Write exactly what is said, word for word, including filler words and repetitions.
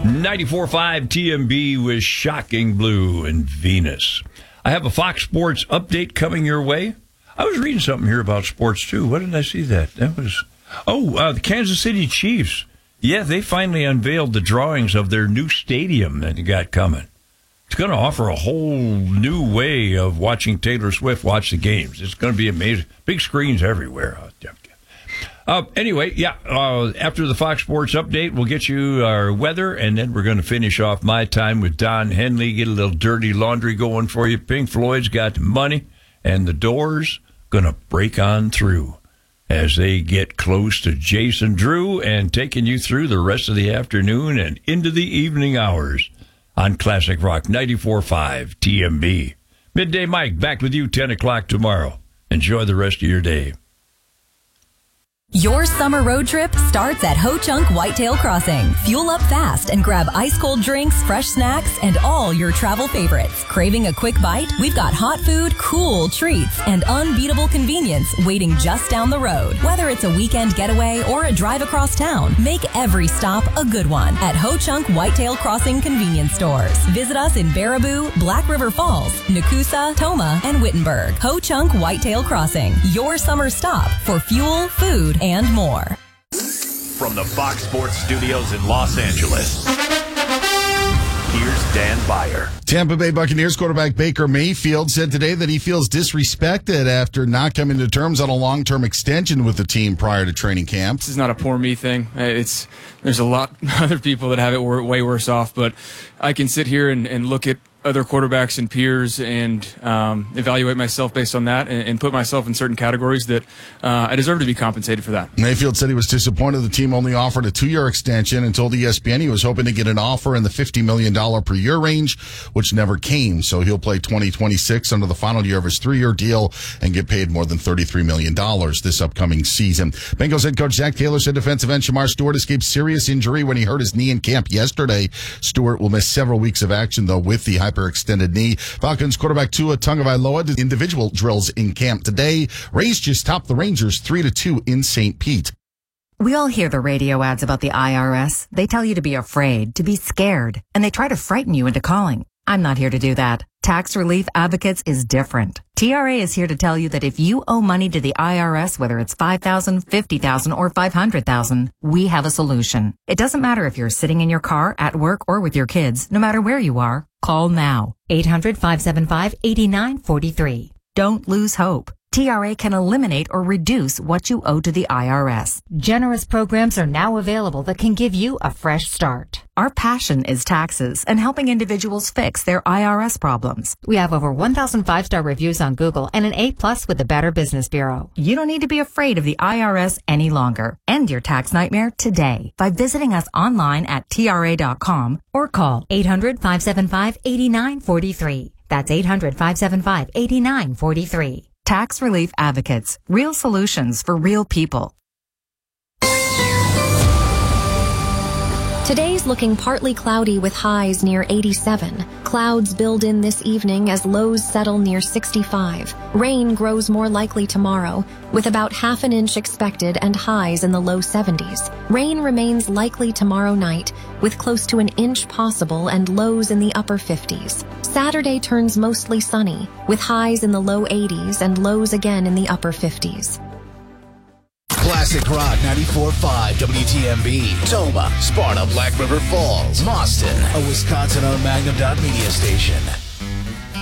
ninety-four point five T M B with Shocking Blue and Venus. I have a Fox Sports update coming your way. I was reading something here about sports, too. What did I see that? That was, oh, uh, the Kansas City Chiefs. Yeah, they finally unveiled the drawings of their new stadium that they got coming. It's going to offer a whole new way of watching Taylor Swift watch the games. It's going to be amazing. Big screens everywhere. Uh, anyway, yeah, uh, after the Fox Sports update, we'll get you our weather, and then we're going to finish off my time with Don Henley, get a little dirty laundry going for you. Pink Floyd's got money, and the Doors going to break on through as they get close to Jason Drew and taking you through the rest of the afternoon and into the evening hours on Classic Rock ninety-four point five T M B. Midday Mike, back with you ten o'clock tomorrow. Enjoy the rest of your day. Your summer road trip starts at Ho Chunk Whitetail Crossing. Fuel up fast and grab ice-cold drinks, fresh snacks, and all your travel favorites. Craving a quick bite? We've got hot food, cool treats, and unbeatable convenience waiting just down the road. Whether it's a weekend getaway or a drive across town, make every stop a good one at Ho Chunk Whitetail Crossing convenience stores. Visit us in Baraboo, Black River Falls, Nakusa, Toma, and Wittenberg. Ho Chunk Whitetail Crossing, your summer stop for fuel, food, and more. From the Fox Sports Studios in Los Angeles, here's Dan Beyer. Tampa Bay Buccaneers quarterback Baker Mayfield said today that he feels disrespected after not coming to terms on a long-term extension with the team prior to training camp. This is not a poor me thing. It's there's a lot of other people that have it way worse off, but I can sit here and, and look at other quarterbacks and peers and um, evaluate myself based on that and, and put myself in certain categories that uh, I deserve to be compensated for that. Mayfield said he was disappointed the team only offered a two-year extension and told E S P N he was hoping to get an offer in the fifty million dollars per year range, which never came. So he'll play twenty twenty-six under the final year of his three-year deal and get paid more than thirty-three million dollars this upcoming season. Bengals head coach Zach Taylor said defensive end Shamar Stewart escaped serious injury when he hurt his knee in camp yesterday. Stewart will miss several weeks of action, though, with the hyperextended knee. Falcons quarterback Tua Tagovailoa did individual drills in camp today. Rays just topped the Rangers three to two in Saint Pete. We all hear the radio ads about the I R S. They tell you to be afraid, to be scared, and they try to frighten you into calling. I'm not here to do that. Tax Relief Advocates is different. T R A is here to tell you that if you owe money to the I R S, whether it's five thousand dollars, fifty thousand dollars, or five hundred thousand dollars, we have a solution. It doesn't matter if you're sitting in your car, at work, or with your kids. No matter where you are, call now. eight hundred, five seven five, eight nine four three. Don't lose hope. T R A can eliminate or reduce what you owe to the I R S. Generous programs are now available that can give you a fresh start. Our passion is taxes and helping individuals fix their I R S problems. We have over one thousand five-star reviews on Google and an A plus with the Better Business Bureau. You don't need to be afraid of the I R S any longer. End your tax nightmare today by visiting us online at T R A dot com or call eight hundred, five seven five, eight nine four three. That's eight hundred, five seven five, eight nine four three. Tax Relief Advocates. Real solutions for real people. Today's looking partly cloudy with highs near eighty-seven. Clouds build in this evening as lows settle near sixty-five. Rain grows more likely tomorrow, with about half an inch expected and highs in the low seventies. Rain remains likely tomorrow night, with close to an inch possible and lows in the upper fifties. Saturday turns mostly sunny, with highs in the low eighties and lows again in the upper fifties. Classic Rock ninety-four point five W T M B, Toma, Sparta, Black River Falls, Boston, a Wisconsin-owned Magnum Dot Media station.